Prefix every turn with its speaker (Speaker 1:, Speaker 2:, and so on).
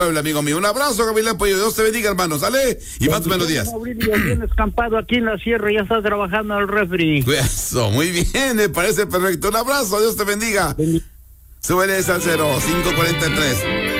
Speaker 1: amigo mío. Un abrazo, Gabriel Pollo. Dios te bendiga, hermano. ¿Sale? Y más melodías.
Speaker 2: Bien escampado aquí en la sierra, ya está trabajando el refri.
Speaker 1: Eso, muy bien, me parece perfecto. Un abrazo, Dios te bendiga. Súbele al 0543.